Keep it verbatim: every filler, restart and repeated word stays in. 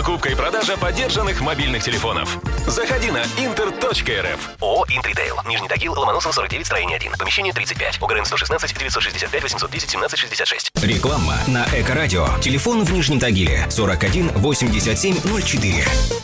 Покупка и продажа подержанных мобильных телефонов. Заходи на интер точка эр эф. ООО «Интритейл». Нижний Тагил, Ломоносов, сорок девять, строение один. Помещение тридцать пять. ОГРН сто шестнадцать девятьсот шестьдесят пять восемьсот десять семнадцать шестьдесят шесть. Реклама на Эко-радио. Телефон в Нижнем Тагиле сорок один восемьдесят семь ноль четыре.